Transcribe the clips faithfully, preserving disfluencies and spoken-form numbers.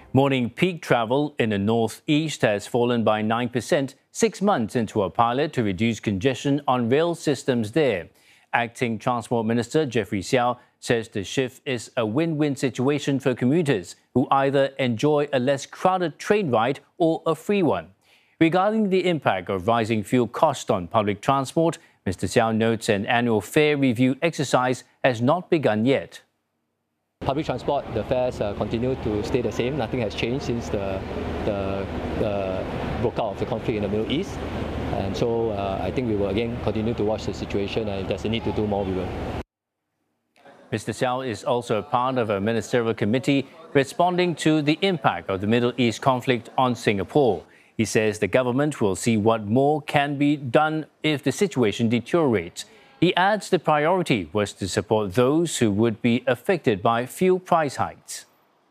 Morning peak travel in the northeast has fallen by nine percent six months into a pilot to reduce congestion on rail systems there. Acting Transport Minister Jeffrey Xiao says the shift is a win-win situation for commuters who either enjoy a less crowded train ride or a free one. Regarding the impact of rising fuel costs on public transport, Mister Xiao notes an annual fare review exercise has not begun yet. Public transport, the fares uh, continue to stay the same. Nothing has changed since the, the, the broke out of the conflict in the Middle East. And so uh, I think we will again continue to watch the situation, and if there's a need to do more, we will. Mister Xiao is also part of a ministerial committee responding to the impact of the Middle East conflict on Singapore. He says the government will see what more can be done if the situation deteriorates. He adds the priority was to support those who would be affected by fuel price hikes.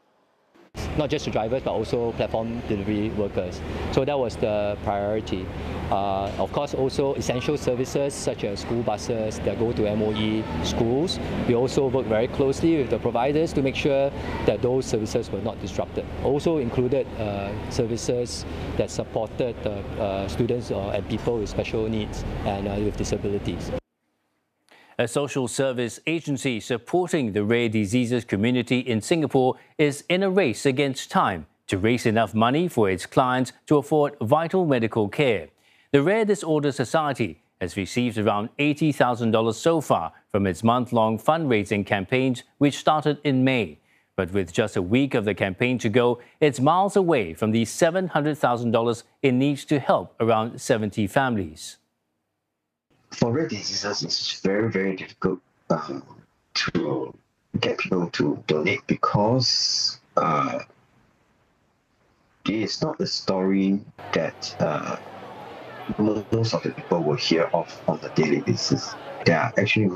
Not just the drivers, but also platform delivery workers. So that was the priority. Uh, of course, also essential services such as school buses that go to M O E schools. We also work very closely with the providers to make sure that those services were not disrupted. Also included uh, services that supported uh, uh, students uh, and people with special needs and uh, with disabilities. A social service agency supporting the rare diseases community in Singapore is in a race against time to raise enough money for its clients to afford vital medical care. The Rare Disorder Society has received around eighty thousand dollars so far from its month-long fundraising campaigns, which started in May. But with just a week of the campaign to go, it's miles away from the seven hundred thousand dollars it needs to help around seventy families. For rare diseases, it's very, very difficult uh, to get people to donate because uh, it is not a story that uh, most of the people will hear of on a daily basis. There are actually